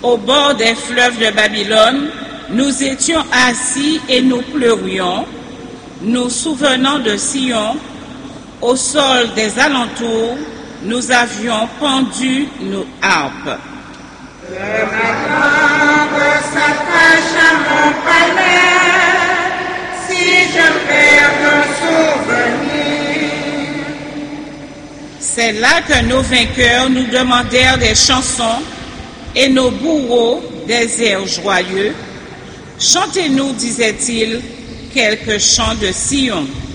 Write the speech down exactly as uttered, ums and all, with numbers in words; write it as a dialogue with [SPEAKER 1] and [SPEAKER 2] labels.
[SPEAKER 1] Au bord des fleuves de Babylone, nous étions assis et nous pleurions, nous souvenant de Sion. Au sol des alentours, nous avions pendu nos harpes.
[SPEAKER 2] Le matin s'attache à mon palais, si je perds un souvenir.
[SPEAKER 1] C'est là que nos vainqueurs nous demandèrent des chansons et nos bourreaux des airs joyeux. Chantez-nous, disait-il, quelques chants de Sion.